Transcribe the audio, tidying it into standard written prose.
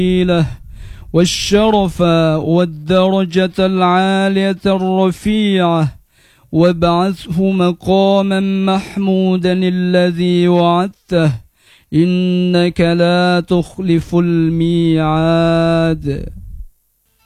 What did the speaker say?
والشرف والدرجة العالية الرفيعة، وابعثه مقاما محمودا الذي وعدته، إنك لا تخلف الميعاد.